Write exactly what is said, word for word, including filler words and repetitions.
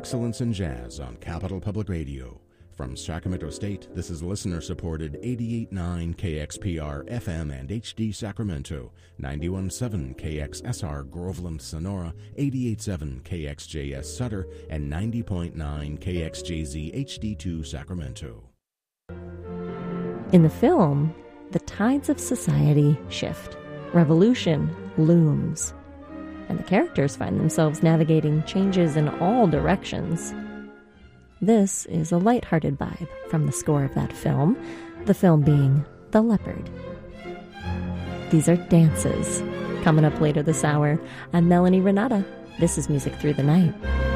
excellence in jazz on Capital Public Radio. From Sacramento State, this is listener-supported eighty-eight point nine K X P R F M and H D Sacramento, ninety-one point seven K X S R Groveland Sonora, eighty-eight point seven K X J S Sutter, and ninety point nine K X J Z H D two Sacramento. In the film, the tides of society shift. Revolution looms. And the characters find themselves navigating changes in all directions. This is a lighthearted vibe from the score of that film, the film being The Leopard. These are dances. Coming up later this hour, I'm Melanie Renata. This is Music Through the Night.